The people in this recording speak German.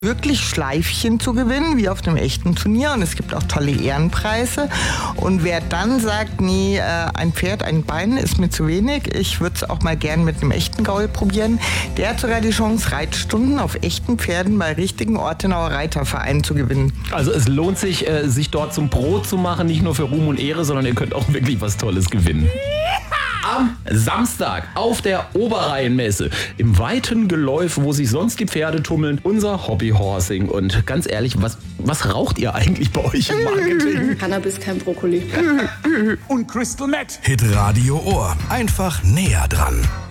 wirklich Schleifchen zu gewinnen, wie auf einem echten Turnier. Und es gibt auch tolle Ehrenpreise. Und wer dann sagt, nee, ein Pferd, ein Bein ist mir zu wenig, ich würde es auch mal gern mit einem echten Gaul probieren, der hat sogar die Chance, Reitstunden auf echten Pferden bei richtigen Ortenauer Reitervereinen zu gewinnen. Also es lohnt sich, sich dort zum Brot zu machen, nicht nur für Ruhm und Ehre, sondern ihr könnt auch wirklich was Tolles gewinnen. Am Samstag auf der Oberrheinmesse, im weiten Geläuf, wo sich sonst die Pferde tummeln, unser Hobbyhorsing. Und ganz ehrlich, was raucht ihr eigentlich bei euch im Marketing? Cannabis, kein Brokkoli. Und Crystal Meth. Hitradio Ohr. Einfach näher dran.